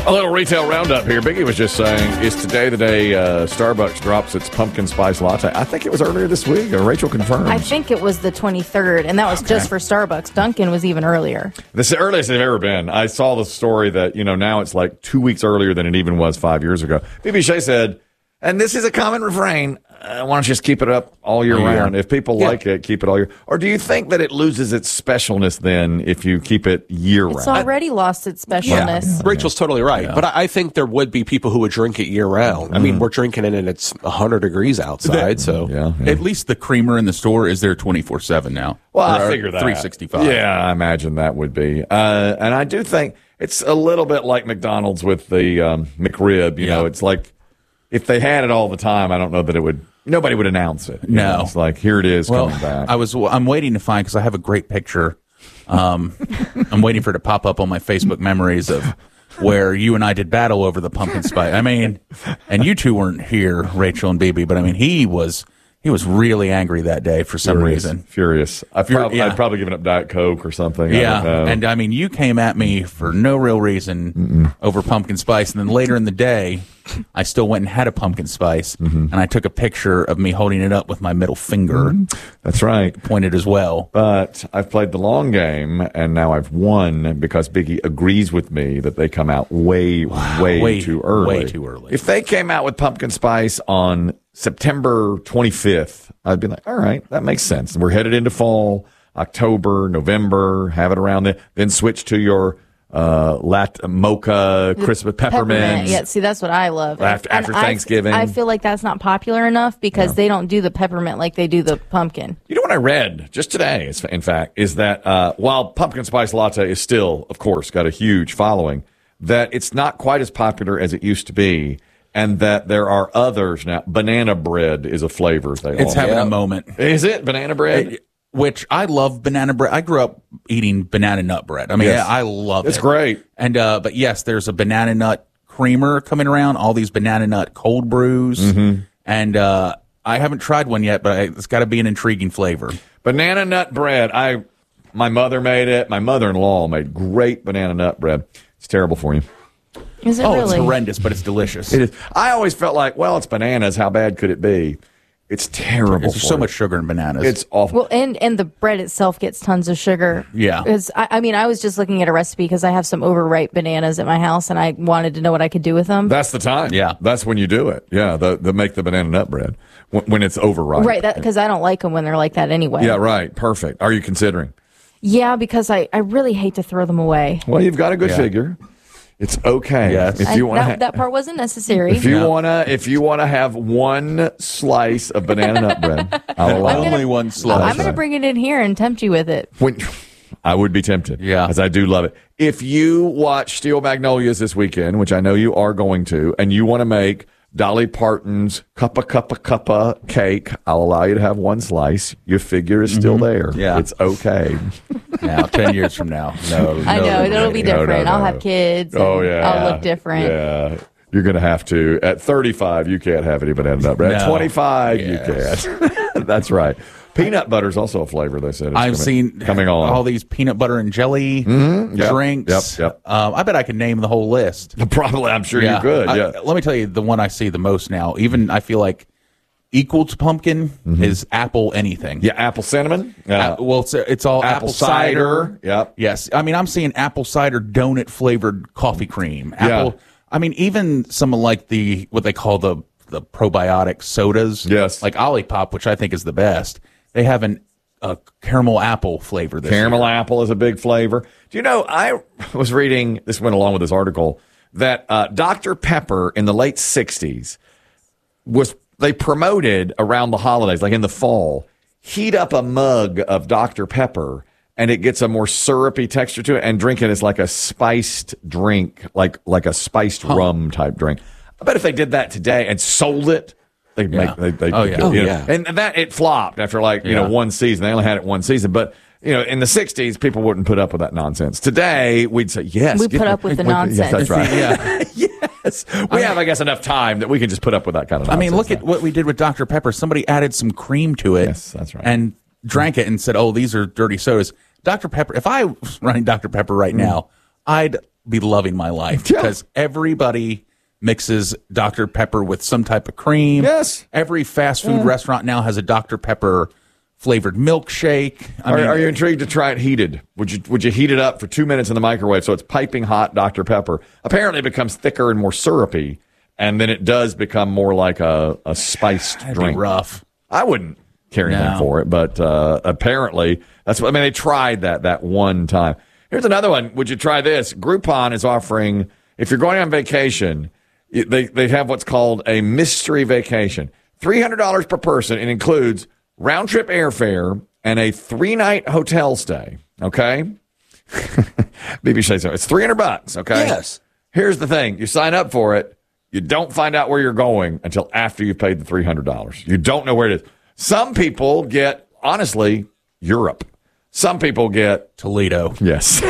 A little retail roundup here. Biggie was just saying, is today the day Starbucks drops its pumpkin spice latte? I think it was earlier this week. Rachel confirms. I think it was the 23rd, and that was just for Starbucks. Dunkin' was even earlier. This is the earliest they've ever been. I saw the story that, now it's like 2 weeks earlier than it even was 5 years ago. BB Shea said, and this is a common refrain, why don't you just keep it up all year round? If people like it, keep it all year. Or do you think that it loses its specialness then if you keep it year round? It's already lost its specialness. Yeah. Rachel's totally right. Yeah. But I think there would be people who would drink it year round. I mean, we're drinking it and it's 100 degrees outside. At least the creamer in the store is there 24/7 now. Well, I figure that. 365. Yeah, I imagine that would be. And I do think it's a little bit like McDonald's with the McRib. You know, it's like if they had it all the time, I don't know that it would. Nobody would announce it. No. It's like, here it is coming back. I'm waiting to find, because I have a great picture. I'm waiting for it to pop up on my Facebook memories of where you and I did battle over the pumpkin spice. I mean, and you two weren't here, Rachel and BB, but I mean, he was really angry that day for some reason. Furious. I'd probably given up Diet Coke or something. Yeah, and I mean, you came at me for no real reason over pumpkin spice, and then later in the day, I still went and had a pumpkin spice, and I took a picture of me holding it up with my middle finger. That's right. Pointed as well. But I've played the long game, and now I've won because Biggie agrees with me that they come out way too early. Way too early. If they came out with pumpkin spice on September 25th, I'd be like, all right, that makes sense. We're headed into fall, October, November, have it around then switch to your mocha, Christmas peppermint. Yeah, see, that's what I love. After Thanksgiving. I feel like that's not popular enough because they don't do the peppermint like they do the pumpkin. You know what I read just today, in fact, is that while pumpkin spice latte is still, of course, got a huge following, that it's not quite as popular as it used to be. And that there are others now. Banana bread is a flavor. It's having a moment. Is it banana bread? Which I love banana bread. I grew up eating banana nut bread. I mean, I love it. It's great. And but yes, there's a banana nut creamer coming around. All these banana nut cold brews, and I haven't tried one yet, but it's got to be an intriguing flavor. Banana nut bread. My mother made it. My mother-in-law made great banana nut bread. It's terrible for you. Is it really? It's horrendous, but it's delicious. It is. I always felt like, well, it's bananas. How bad could it be? It's terrible. There's so much sugar in bananas. It's awful. Well, and the bread itself gets tons of sugar. Yeah. I mean, I was just looking at a recipe because I have some overripe bananas at my house, and I wanted to know what I could do with them. That's the time. Yeah. That's when you do it. Yeah, the make the banana nut bread when it's overripe. Right, because I don't like them when they're like that anyway. Yeah, right. Perfect. Are you considering? Yeah, because I really hate to throw them away. Well, you've got a good figure. It's okay. Yes. If you want that part wasn't necessary. If you wanna have one slice of banana nut bread, I'll allow only one slice. I'm gonna bring it in here and tempt you with it. I would be tempted. Yeah. Because I do love it. If you watch Steel Magnolias this weekend, which I know you are going to, and you want to make Dolly Parton's cuppa cake, I'll allow you to have one slice. Your figure is still there. Yeah. It's okay. Now, 10 years from now. I know, it'll be different. No. I'll have kids. Oh, yeah. I'll look different. Yeah. You're going to have to. At 35, you can't have any banana nut bread. At 25, you can't. That's right. Peanut butter is also a flavor, they said. I've seen coming on. all these peanut butter and jelly drinks. Yep. I bet I could name the whole list. Probably, I'm sure you could. Let me tell you the one I see the most now. Even I feel like equal to pumpkin is apple anything. Yeah, apple cinnamon. Well, it's all apple cider. Yep. Yes. I mean, I'm seeing apple cider donut flavored coffee cream. Apple. Yeah. I mean, even some of like what they call the probiotic sodas. Yes. Like Olipop, which I think is the best. They have a caramel apple flavor this Caramel year. apple is a big flavor. Do you know, I was reading, this went along with this article, that Dr. Pepper in the late 60s they promoted around the holidays, like in the fall, heat up a mug of Dr. Pepper and it gets a more syrupy texture to it, and drink it as like a spiced drink, like a spiced rum type drink. I bet if they did that today and sold it, they'd make. And that it flopped after one season. They only had it one season, but in the 60s, people wouldn't put up with that nonsense. Today, we'd say yes. We put up with the nonsense. Yes, that's right. Yes, we have, I guess, enough time that we can just put up with that kind of nonsense. I mean, look at what we did with Dr. Pepper. Somebody added some cream to it. Yes, that's right. And drank it and said, "Oh, these are dirty sodas." Dr. Pepper. If I was running Dr. Pepper right now, I'd be loving my life Yeah. because everybody mixes Dr. Pepper with some type of cream. Yes. Every fast food restaurant now has a Dr. Pepper flavored milkshake. Are you intrigued to try it heated? Would you heat it up for 2 minutes in the microwave so it's piping hot Dr. Pepper? Apparently, it becomes thicker and more syrupy, and then it does become more like a spiced That'd drink. be rough. I wouldn't care anything No. for it, but apparently that's what I mean. They tried that one time. Here's another one. Would you try this? Groupon is offering, if you're going on vacation, they have what's called a mystery vacation. $300 per person. It includes round trip airfare and a 3-night hotel stay. Okay, BB says so. It's $300. Okay. Yes. Here's the thing: you sign up for it. You don't find out where you're going until after you've paid the $300. You don't know where it is. Some people get, honestly, Europe. Some people get Toledo. yes.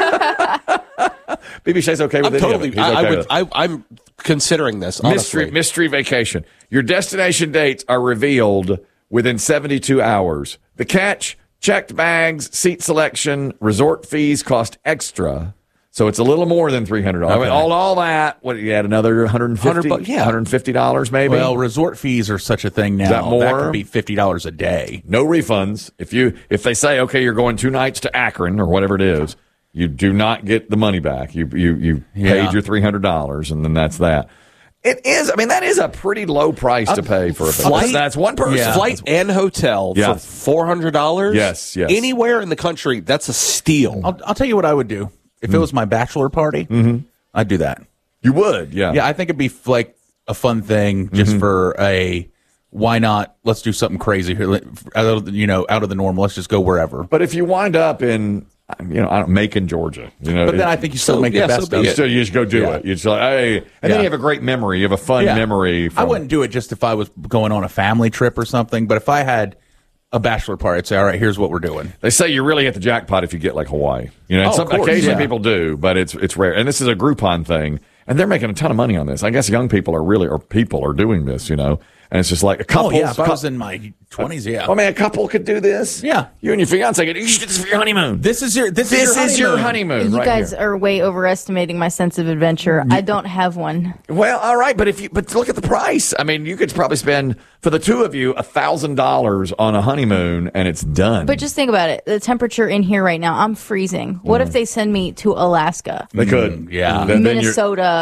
BB Shay's okay with I'm any of totally. it. He's okay with it. I'm considering this. Honestly. Mystery vacation. Your destination dates are revealed within 72 hours. The catch: checked bags, seat selection, resort fees cost extra. So it's a little more than $300. I mean, all that. What you had another $150? $100, yeah. $150 maybe. Well, resort fees are such a thing now. that more? could be $50 a day. No refunds. If they say, okay, you're going 2 nights to Akron or whatever it is, you do not get the money back. You paid your $300, and then that's that. It is. I mean, that is a pretty low price to pay for a flight- That's one person. Yeah. Flight and hotel Yeah. for $400. Yes, yes. Anywhere in the country, that's a steal. I'll tell you what I would do. If it was my bachelor party, I'd do that. You would, yeah. Yeah, I think it'd be like a fun thing just for a why not? Let's do something crazy here. Out of the normal. Let's just go wherever. But if you wind up in, I don't Macon, Georgia, But then I think you still make the best of you it. you just go do Yeah. it. You just like, hey, and then Yeah. you have a great memory. You have a fun Yeah. memory. I From, wouldn't do it just if I was going on a family trip or something. But if I had a bachelor party, I'd say, all right, here's what we're doing. They say you really hit the jackpot if you get like Hawaii. And Oh, of course, occasionally yeah. people do, but it's rare. And this is a Groupon thing, and they're making a ton of money on this. I guess young people are doing this, and it's just like a couple. Oh, yeah. If I was in my 20s, yeah. I mean, a couple could do this. Yeah. You and your fiance you should do this for your honeymoon. This is your honeymoon. You right guys here. are way overestimating my sense of adventure. I don't have one. Well, all right, but but look at the price. I mean, you could probably spend for the two of you $1,000 on a honeymoon, and it's done. But just think about it. The temperature in here right now, I'm freezing. What if they send me to Alaska, they could, yeah. Then you're- Minnesota?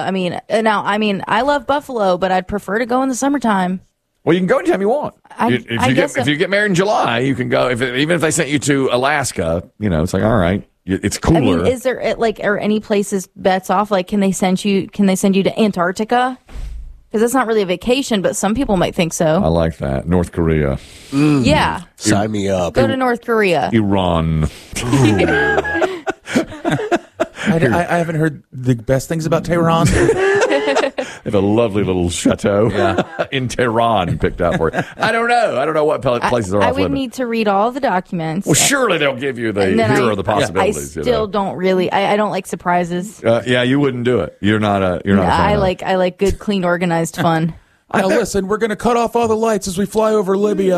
I love Buffalo, but I'd prefer to go in the summertime. Well, you can go anytime you want. I guess If you get married in July, you can go. Even if they sent you to Alaska, it's like, all right, it's cooler. I mean, is there are any places bets off? Like, can they send you to Antarctica? Because it's not really a vacation, but some people might think I so. like that. North Korea, Yeah, Sign me up. go to North Korea. Iran. I haven't heard the best things about Tehran. They have a lovely little chateau in Tehran picked out for it. I don't know what places are I off would limits. need to read all the documents. Well, surely they'll give you the And then here I- are the possibilities. I still don't really. I don't like surprises. Yeah, you wouldn't do it. You're not a. You're not. A fan I of it. like good, clean, organized fun. Now listen, we're going to cut off all the lights as we fly over Libya.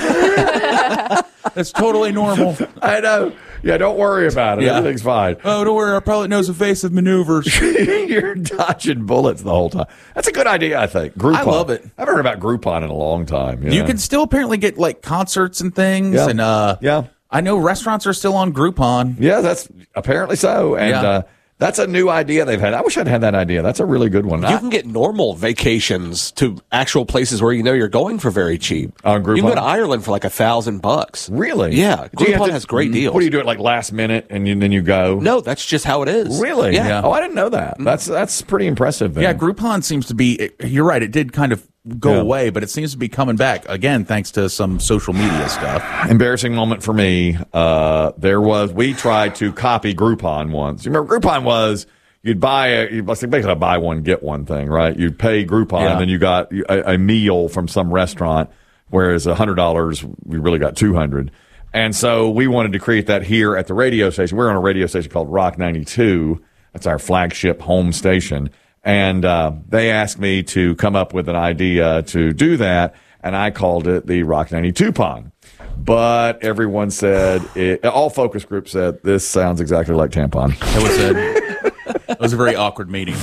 It's totally normal. I know. Yeah, don't worry about it. Yeah. Everything's fine. Oh, don't worry. Our pilot knows evasive maneuvers. You're dodging bullets the whole time. That's a good idea, I think. Groupon. I love it. I haven't heard about Groupon in a long time. You can still apparently get like concerts and things. Yeah. And Yeah. I know restaurants are still on Groupon. Yeah, that's apparently so. And Yeah. that's a new idea they've had. I wish I'd had that idea. That's a really good one. You can get normal vacations to actual places where you're going for very cheap. On Groupon? You can go to Ireland for like $1,000. Really? Yeah. Do you have Groupon to- has great deals. What do you do it like last minute and then you go? No, that's just how it is. Really? Yeah. Oh, I didn't know that. That's pretty impressive. Then. Yeah, Groupon seems to be, you're right, it did kind of go Yeah. away, but it seems to be coming back again thanks to some social media stuff. Embarrassing moment for me. We tried to copy Groupon once. You remember Groupon was you'd buy basically a buy one get one thing, right? You'd pay Groupon Yeah. and then you got a meal from some restaurant, whereas $100 we really got $200. And so we wanted to create that here at the radio station. We're on a radio station called Rock 92. That's our flagship home station. And they asked me to come up with an idea to do that, and I called it the Rock 92 Pon. But everyone said, all focus groups said, this sounds exactly like tampon. It was was a very awkward meeting.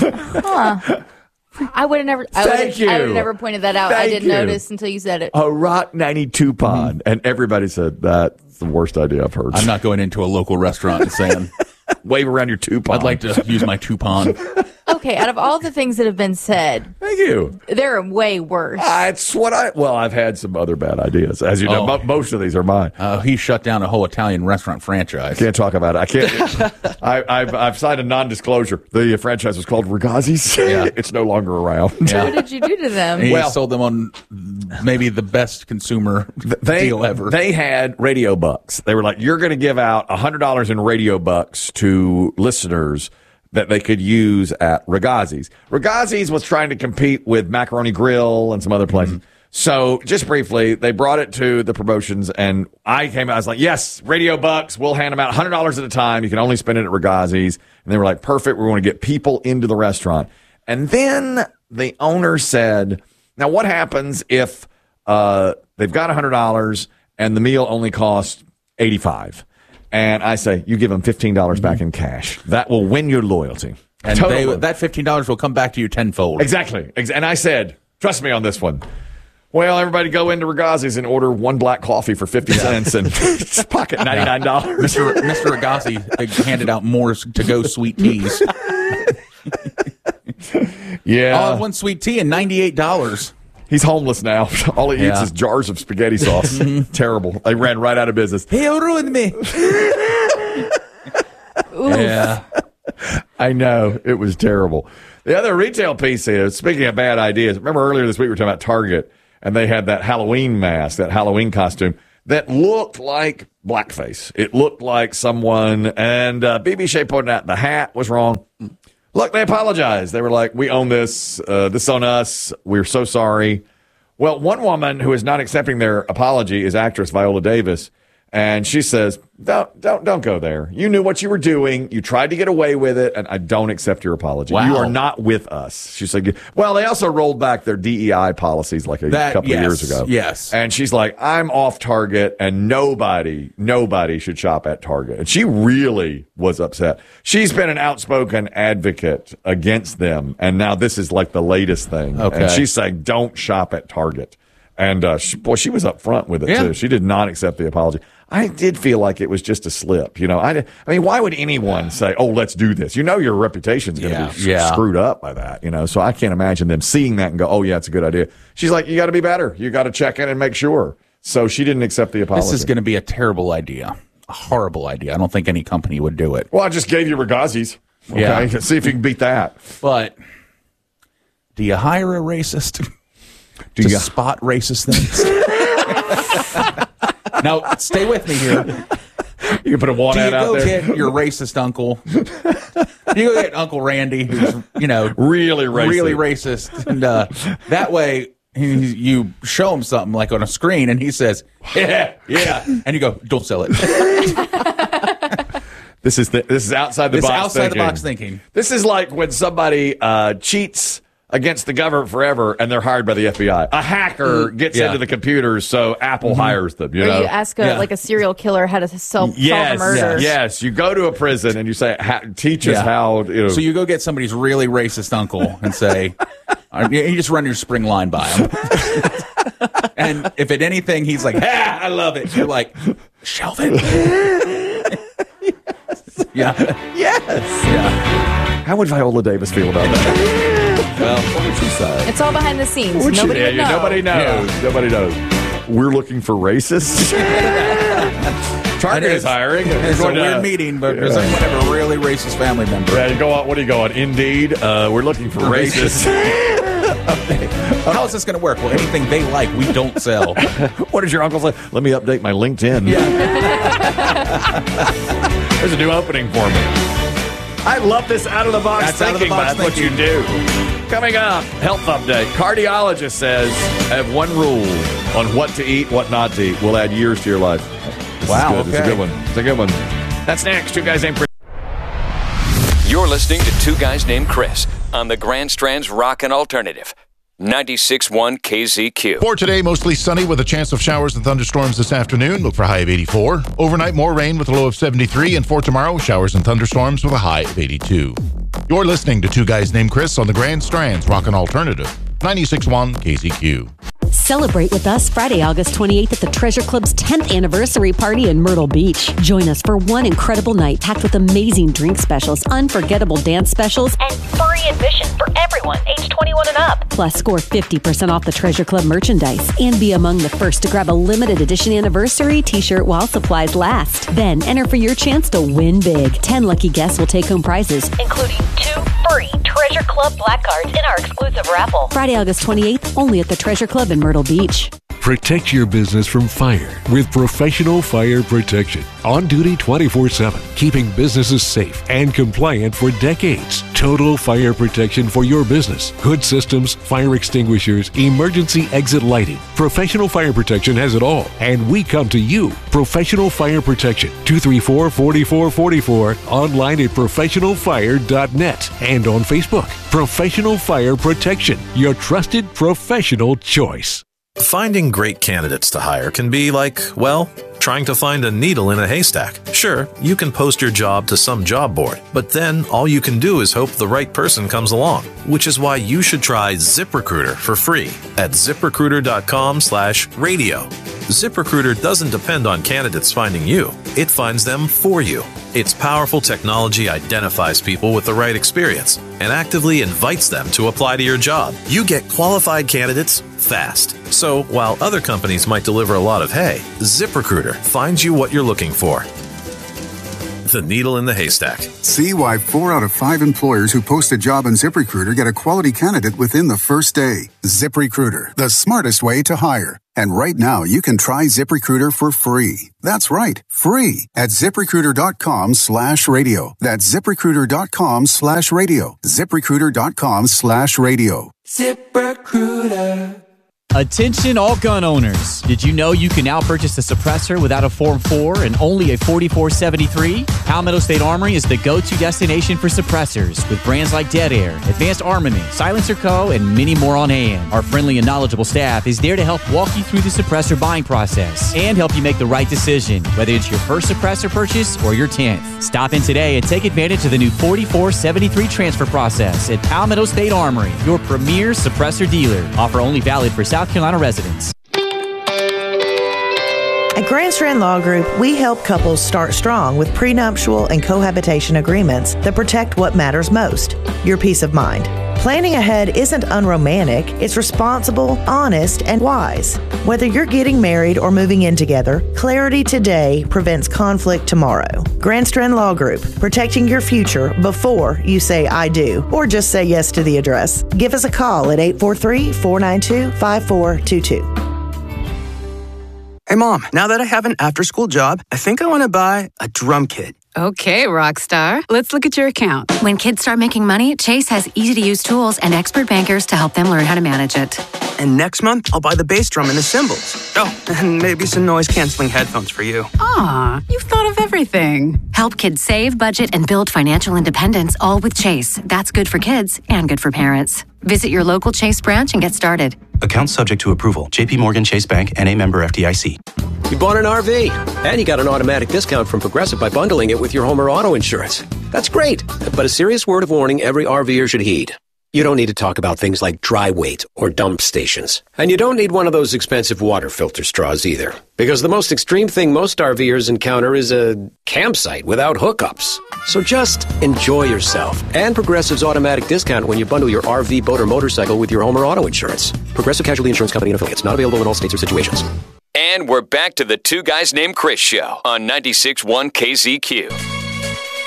I would have never. I would have never pointed that out. I didn't notice until you said it. A Rock 92 pond, and everybody said that's the worst idea I've heard. I'm not going into a local restaurant and saying, wave around your Tupon. I'd like to use my Tupon. Okay, out of all the things that have been said, Thank you. there are way worse. It's what I've had some other bad ideas. As you know, most of these are mine. He shut down a whole Italian restaurant franchise. Can't talk about it. I can't. I've signed a non-disclosure. The franchise was called Ragazzi's. Yeah. It's no longer around. What did you do to them? He sold them on maybe the best consumer deal ever. They had radio bucks. They were like, you're going to give out $100 in radio bucks to listeners that they could use at Ragazzi's. Ragazzi's was trying to compete with Macaroni Grill and some other places. Mm-hmm. So just briefly, they brought it to the promotions, and I was like, yes, radio bucks. We'll hand them out $100 at a time. You can only spend it at Ragazzi's. And they were like, perfect. We want to get people into the restaurant. And then the owner said, now what happens if they've got $100 and the meal only costs $85? And I say, you give them $15 back in cash. That will win your loyalty. And that $15 will come back to you tenfold. Exactly. And I said, trust me on this one. Well, everybody go into Ragazzi's and order one black coffee for 50 cents and pocket $99. Mr. Ragazzi handed out more to-go sweet teas. Yeah. One sweet tea and $98. He's homeless now. All he eats is jars of spaghetti sauce. Terrible. They ran right out of business. He ruined me. Yeah. I know. It was terrible. The other retail piece is, speaking of bad ideas, remember earlier this week we were talking about Target, and they had that Halloween mask, that Halloween costume, that looked like blackface. It looked like someone, and BB Shea pointed out the hat was wrong. Look, they apologized. They were like, we own this. This is on us. We're so sorry. Well, one woman who is not accepting their apology is actress Viola Davis. And she says, don't go there. You knew what you were doing. You tried to get away with it, and I don't accept your apology. Wow. You are not with us. She said, well, they also rolled back their DEI policies like a couple of years ago. Yes. And she's like, I'm off Target, and nobody should shop at Target. And she really was upset. She's been an outspoken advocate against them, and now this is like the latest thing. Okay. And she's saying, don't shop at Target. And she was up front with it, too. She did not accept the apology. I did feel like it was just a slip. You know, I mean, why would anyone say, oh, let's do this? You know, your reputation's going to be screwed up by that, you know? So I can't imagine them seeing that and go, oh, yeah, it's a good idea. She's like, you got to be better. You got to check in and make sure. So she didn't accept the apology. This is going to be a terrible idea. A horrible idea. I don't think any company would do it. Well, I just gave you Ragazzi's. Okay. Yeah. See if you can beat that. But do you hire a racist to spot racist things? Now, stay with me here. You can put a one ad out there. Do you go get your racist uncle? Do you go get Uncle Randy, who's, really racist? And that way, you show him something like on a screen, and he says, yeah. And you go, don't sell it. This is outside the box thinking. This is like when somebody cheats against the government forever, and they're hired by the FBI. A hacker gets into the computers, so Apple hires them. You know? You ask a serial killer how to solve a murder. Yes, you go to a prison and you say, teach us how. So you go get somebody's really racist uncle and say, you just run your spring line by him. And if at anything he's like, I love it, you're like, shelve it. Yes. Yeah. How would Viola Davis feel about that? Well, what would she say? It's all behind the scenes. Nobody would know. Nobody knows. Yeah. Nobody knows. We're looking for racists. Target is hiring. It's a weird meeting, but does anyone have a really racist family member? Yeah, you go on. What do you go on? Indeed. We're looking for racists. How is this going to work? Well, anything they like, we don't sell. What does your uncle say? Let me update my LinkedIn. Yeah. There's a new opening for me. I love this out-of-the-box thinking. That's what you do. Coming up, health update. Cardiologist says, I have one rule on what to eat, what not to eat. Will add years to your life. Wow, okay. It's a good one. It's a good one. That's next. Two Guys Named Chris. You're listening to Two Guys Named Chris on the Grand Strand's Rock and Alternative. 96.1 KZQ. For today, mostly sunny with a chance of showers and thunderstorms this afternoon. Look for a high of 84. Overnight, more rain with a low of 73. And for tomorrow, showers and thunderstorms with a high of 82. You're listening to Two Guys Named Chris on the Grand Strand's Rockin' Alternative. 96.1 KZQ. Celebrate with us Friday, August 28th at the Treasure Club's 10th anniversary party in Myrtle Beach. Join us for one incredible night packed with amazing drink specials, unforgettable dance specials, and free admission for everyone age 21 and up. Plus, score 50% off the Treasure Club merchandise and be among the first to grab a limited edition anniversary t-shirt while supplies last. Then enter for your chance to win big. 10 lucky guests will take home prizes, including 2 free Treasure Club black cards in our exclusive raffle. Friday, August 28th, only at the Treasure Club in Myrtle Beach. Protect your business from fire with Professional Fire Protection. On duty 24/7, keeping businesses safe and compliant for decades. Total fire protection for your business. Hood systems, fire extinguishers, emergency exit lighting. Professional Fire Protection has it all, and we come to you. Professional Fire Protection, 234-4444, online at professionalfire.net, and on Facebook. Professional Fire Protection, your trusted professional choice. Finding great candidates to hire can be like, well, trying to find a needle in a haystack. Sure, you can post your job to some job board, but then all you can do is hope the right person comes along, which is why you should try ZipRecruiter for free at ZipRecruiter.com/radio. ZipRecruiter doesn't depend on candidates finding you. It finds them for you. Its powerful technology identifies people with the right experience and actively invites them to apply to your job. You get qualified candidates fast. So while other companies might deliver a lot of hay, ZipRecruiter finds you what you're looking for. The needle in the haystack. See why 4 out of 5 employers who post a job on ZipRecruiter get a quality candidate within the first day. ZipRecruiter, the smartest way to hire. And right now, you can try ZipRecruiter for free. That's right, free at ZipRecruiter.com/radio. That's ZipRecruiter.com/radio. ZipRecruiter.com/radio. ZipRecruiter. Attention all gun owners. Did you know you can now purchase a suppressor without a Form 4 and only a 4473? Palmetto State Armory is the go-to destination for suppressors with brands like Dead Air, Advanced Armament, Silencer Co., and many more on hand. Our friendly and knowledgeable staff is there to help walk you through the suppressor buying process and help you make the right decision, whether it's your first suppressor purchase or your 10th. Stop in today and take advantage of the new 4473 transfer process at Palmetto State Armory, your premier suppressor dealer. Offer only valid for South Carolina residents. At Grand Strand Law Group, we help couples start strong with prenuptial and cohabitation agreements that protect what matters most, your peace of mind. Planning ahead isn't unromantic, it's responsible, honest, and wise. Whether you're getting married or moving in together, clarity today prevents conflict tomorrow. Grand Strand Law Group, protecting your future before you say I do, or just say yes to the address. Give us a call at 843-492-5422. Hey, Mom, now that I have an after-school job, I think I want to buy a drum kit. Okay, Rockstar. Let's look at your account. When kids start making money, Chase has easy-to-use tools and expert bankers to help them learn how to manage it. And next month, I'll buy the bass drum and the cymbals. Oh, and maybe some noise-canceling headphones for you. Aw, you've thought of everything. Help kids save, budget, and build financial independence, all with Chase. That's good for kids and good for parents. Visit your local Chase branch and get started. Account subject to approval. J.P. Morgan Chase Bank, N.A. member FDIC. You bought an RV, and you got an automatic discount from Progressive by bundling it with your home or auto insurance. That's great, but a serious word of warning every RVer should heed. You don't need to talk about things like dry weight or dump stations. And you don't need one of those expensive water filter straws either. Because the most extreme thing most RVers encounter is a campsite without hookups. So just enjoy yourself. And Progressive's automatic discount when you bundle your RV, boat, or motorcycle with your home or auto insurance. Progressive Casualty Insurance Company and affiliates. Not available in all states or situations. And we're back to the Two Guys Named Chris show on 96.1 KZQ.